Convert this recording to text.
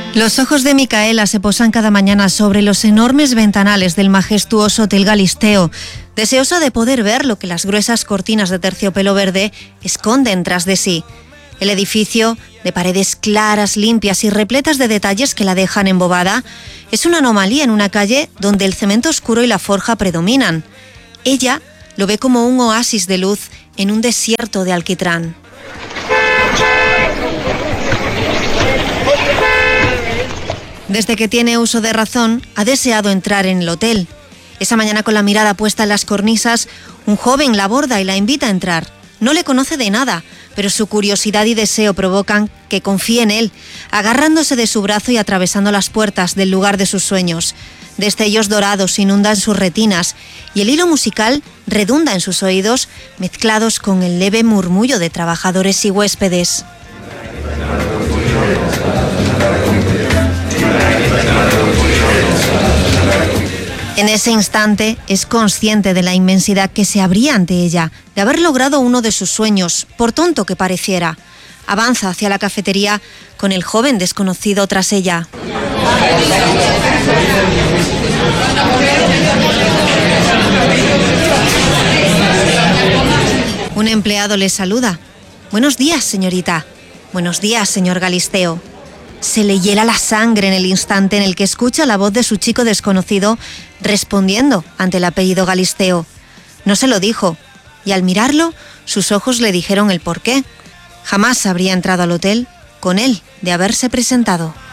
Los ojos de Micaela se posan cada mañana sobre los enormes ventanales del majestuoso Hotel Galisteo, deseosa de poder ver lo que las gruesas cortinas de terciopelo verde esconden tras de sí. El edificio, de paredes claras, limpias y repletas de detalles que la dejan embobada, es una anomalía en una calle donde el cemento oscuro y la forja predominan. Ella lo ve como un oasis de luz en un desierto de alquitrán. Desde que tiene uso de razón, ha deseado entrar en el hotel. Esa mañana, con la mirada puesta en las cornisas, un joven la aborda y la invita a entrar. No le conoce de nada, pero su curiosidad y deseo provocan que confíe en él, agarrándose de su brazo y atravesando las puertas del lugar de sus sueños. Destellos dorados inundan sus retinas y el hilo musical redunda en sus oídos, mezclados con el leve murmullo de trabajadores y huéspedes. En ese instante es consciente de la inmensidad que se abría ante ella, de haber logrado uno de sus sueños, por tonto que pareciera. Avanza hacia la cafetería con el joven desconocido tras ella. Un empleado le saluda. «Buenos días, señorita». «Buenos días, señor Galisteo». Se le hiela la sangre en el instante en el que escucha la voz de su chico desconocido respondiendo ante el apellido Galisteo. No se lo dijo, y al mirarlo, sus ojos le dijeron el porqué. Jamás habría entrado al hotel con él de haberse presentado.